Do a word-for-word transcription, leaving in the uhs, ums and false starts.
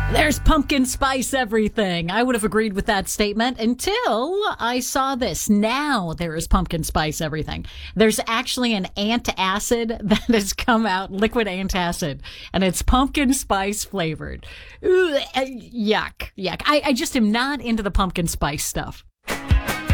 There's pumpkin spice everything. I would have agreed with that statement until I saw this. Now there is pumpkin spice everything. There's actually an antacid that has come out, liquid antacid, and it's pumpkin spice flavored. Ooh, yuck, yuck. I, I just am not into the pumpkin spice stuff.